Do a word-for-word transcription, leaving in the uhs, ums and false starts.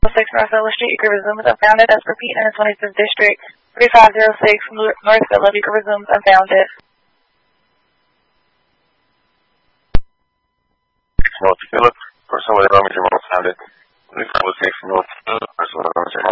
six North Villa Street. You can resume as unfounded as per Pete in the twenty-fifth District. thirty-five oh six North Villa. You can resume as unfounded. North Villa. Person with a Roman General founded. thirty-five oh six North Villa. Person with a Roman General